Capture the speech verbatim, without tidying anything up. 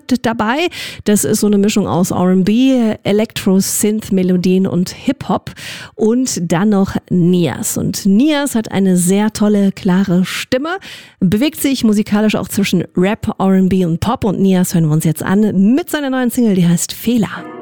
mit dabei. Das ist so eine Mischung aus R and B, Elektro-Synth-Melodien und Hip-Hop. Und dann noch Nias. Und Nias hat eine sehr tolle, klare Stimme, bewegt sich musikalisch auch zwischen Rap, R and B und Pop. Und Nias hören wir uns jetzt an mit seiner neuen Single, die heißt Fehler.